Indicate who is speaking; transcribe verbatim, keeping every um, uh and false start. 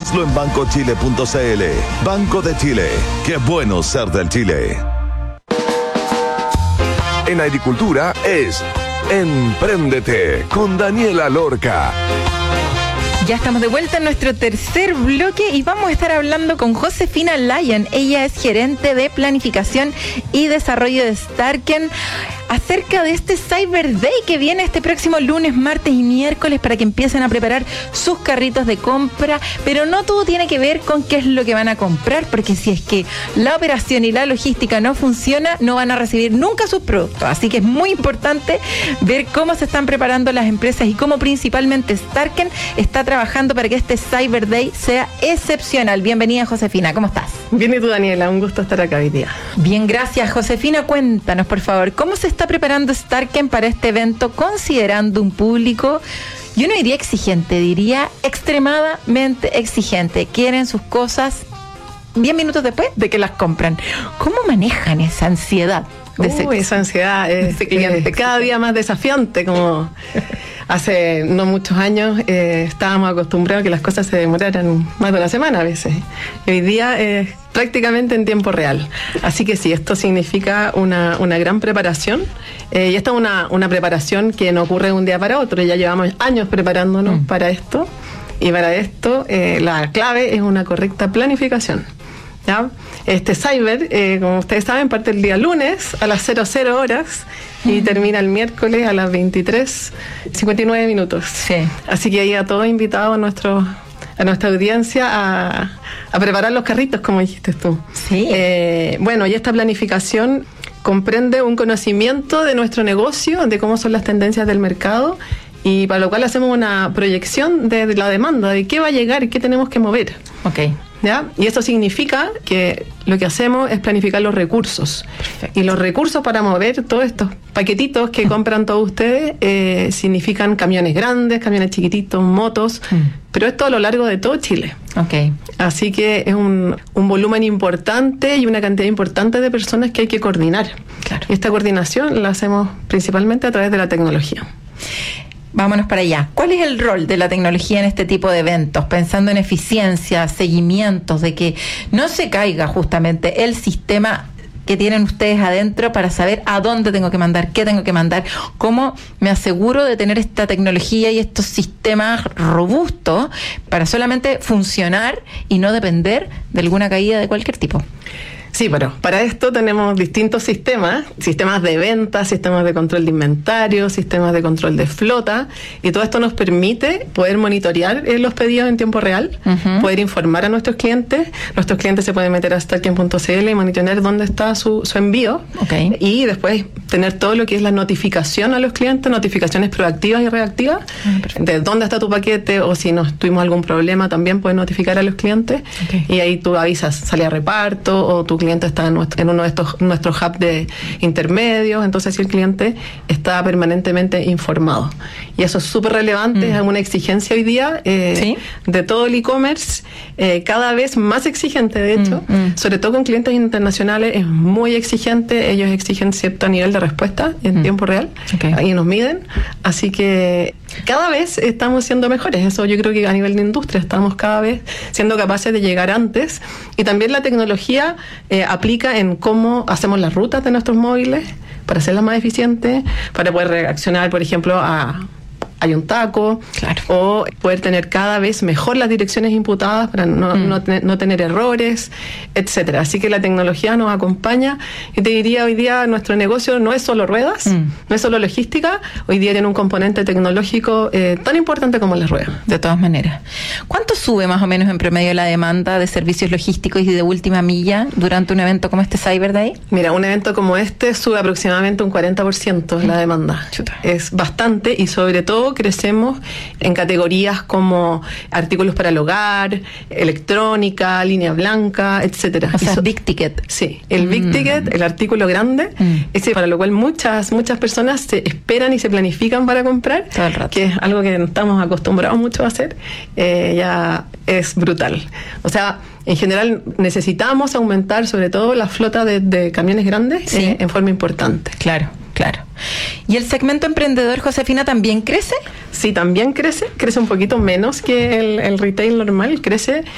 Speaker 1: Hazlo en banco chile punto c l. Banco de Chile. Qué bueno ser del Chile.
Speaker 2: En agricultura es Empréndete con Daniela Lorca.
Speaker 3: Ya estamos de vuelta en nuestro tercer bloque y vamos a estar hablando con Josefina Lyon. Ella es gerente de planificación y desarrollo de Starken, acerca de este Cyber Day que viene este próximo lunes, martes y miércoles para que empiecen a preparar sus carritos de compra. Pero no todo tiene que ver con qué es lo que van a comprar, porque si es que la operación y la logística no funciona, no van a recibir nunca sus productos. Así que es muy importante ver cómo se están preparando las empresas y cómo principalmente Starken está trabajando para que este Cyber Day sea excepcional. Bienvenida, Josefina, ¿cómo estás?
Speaker 4: Bien, y tú, Daniela, un gusto estar acá hoy día.
Speaker 3: Bien, gracias. Josefina, cuéntanos, por favor, ¿cómo se está preparando Starken para este evento, considerando un público, yo no diría exigente, diría extremadamente exigente? Quieren sus cosas diez minutos después de que las compran. ¿Cómo manejan esa ansiedad? De
Speaker 4: Uy,
Speaker 3: ese,
Speaker 4: esa ansiedad es
Speaker 3: ese cliente.
Speaker 4: eh, cada día más desafiante, como hace no muchos años eh, estábamos acostumbrados a que las cosas se demoraran más de una semana a veces. Y hoy día es prácticamente en tiempo real. Así que sí, esto significa una, una gran preparación. Eh, y esta es una, una preparación que no ocurre de un día para otro. Ya llevamos años preparándonos mm. para esto. Y para esto eh, la clave es una correcta planificación. ¿Ya? Este Cyber, eh, como ustedes saben, parte el día lunes a las cero cero horas y uh-huh. termina el miércoles a las veintitrés cincuenta y nueve minutos.
Speaker 3: Sí.
Speaker 4: Así que ahí a todos invitados a nuestro a nuestra audiencia a, a preparar los carritos, como dijiste tú.
Speaker 3: Sí.
Speaker 4: Eh, bueno, y esta planificación comprende un conocimiento de nuestro negocio, de cómo son las tendencias del mercado, y para lo cual hacemos una proyección de la demanda, de qué va a llegar y qué tenemos que mover.
Speaker 3: Ok.
Speaker 4: ¿Ya? Y eso significa que lo que hacemos es planificar los recursos. Perfecto. Y los recursos para mover todos estos paquetitos que compran todos ustedes eh, significan camiones grandes, camiones chiquititos, motos, mm. pero esto a lo largo de todo Chile.
Speaker 3: Okay.
Speaker 4: Así que es un, un volumen importante y una cantidad importante de personas que hay que coordinar.
Speaker 3: Claro.
Speaker 4: Y esta coordinación la hacemos principalmente a través de la tecnología.
Speaker 3: Vámonos para allá. ¿Cuál es el rol de la tecnología en este tipo de eventos? Pensando en eficiencia, seguimientos, de que no se caiga justamente el sistema que tienen ustedes adentro para saber a dónde tengo que mandar, qué tengo que mandar, cómo me aseguro de tener esta tecnología y estos sistemas robustos para solamente funcionar y no depender de alguna caída de cualquier tipo.
Speaker 4: Sí, pero para esto tenemos distintos sistemas, sistemas de venta, sistemas de control de inventario, sistemas de control de flota, y todo esto nos permite poder monitorear eh, los pedidos en tiempo real, uh-huh. poder informar a nuestros clientes. Nuestros clientes se pueden meter a starken punto c l y monitorear dónde está su, su envío,
Speaker 3: okay.
Speaker 4: y después tener todo lo que es la notificación a los clientes, notificaciones proactivas y reactivas, uh-huh. de dónde está tu paquete, o si nos tuvimos algún problema también puedes notificar a los clientes, okay. y ahí tú avisas, sale a reparto, o tu cliente está en, nuestro, en uno de estos nuestros hubs de intermedios, entonces si el cliente está permanentemente informado. Y eso es súper relevante, mm. es una exigencia hoy día eh,
Speaker 3: ¿Sí?
Speaker 4: de todo el e-commerce, eh, cada vez más exigente, de hecho, mm, mm. sobre todo con clientes internacionales, es muy exigente, ellos exigen cierto nivel de respuesta en mm. tiempo real,
Speaker 3: okay.
Speaker 4: ahí nos miden, así que cada vez estamos siendo mejores. Eso yo creo que a nivel de industria estamos cada vez siendo capaces de llegar antes, y también la tecnología eh, aplica en cómo hacemos las rutas de nuestros móviles para hacerlas más eficientes, para poder reaccionar, por ejemplo, a hay un taco,
Speaker 3: claro.
Speaker 4: o poder tener cada vez mejor las direcciones imputadas para no, mm. no, ten, no tener errores, etcétera. Así que la tecnología nos acompaña, y te diría, hoy día nuestro negocio no es solo ruedas, mm. no es solo logística, hoy día tiene un componente tecnológico eh, tan importante como las ruedas.
Speaker 3: De todas maneras. ¿Cuánto sube más o menos en promedio la demanda de servicios logísticos y de última milla durante un evento como este Cyber Day?
Speaker 4: Mira, un evento como este sube aproximadamente un cuarenta por ciento la demanda.
Speaker 3: Chuta.
Speaker 4: Es bastante, y sobre todo crecemos en categorías como artículos para el hogar, electrónica, línea blanca, etcétera.
Speaker 3: O sea,
Speaker 4: so,
Speaker 3: big ticket.
Speaker 4: Sí, el
Speaker 3: mm.
Speaker 4: big ticket, el artículo grande, mm. ese para lo cual muchas muchas personas se esperan y se planifican para comprar,
Speaker 3: todo el rato.
Speaker 4: Que es algo que no estamos acostumbrados mucho a hacer, eh, ya es brutal. O sea, en general necesitamos aumentar sobre todo la flota de, de camiones grandes,
Speaker 3: sí.
Speaker 4: eh, en forma importante.
Speaker 3: Claro. Claro. ¿Y el segmento emprendedor, Josefina, también crece?
Speaker 4: Sí, también crece, crece un poquito menos que el, el retail normal, crece